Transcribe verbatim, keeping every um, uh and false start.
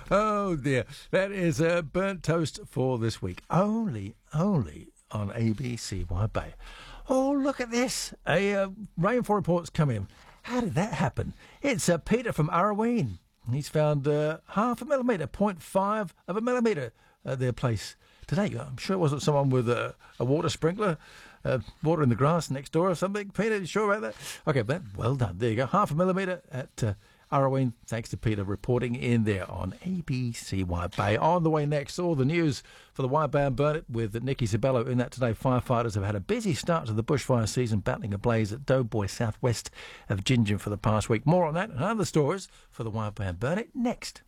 Oh dear, that is a burnt toast for this week. Only, only on A B C Wide Bay. Oh, look at this. A uh, rainfall report's come in. How did that happen? It's uh, Peter from Aroween. He's found uh, half a millimetre, zero point five of a millimetre at their place today. I'm sure it wasn't someone with a, a water sprinkler uh, watering the grass next door or something. Peter, you sure about that? Okay, but well done. There you go. Half a millimetre at uh, Aroween. Thanks to Peter reporting in there on A B C Wide Bay. On the way next, all the news for the Wide Bay and Burnett with Nikki Zabello in that today. Firefighters have had a busy start to the bushfire season, battling a blaze at Doughboy, southwest of Gingin for the past week. More on that and other stories for the Wide Bay and Burnett next.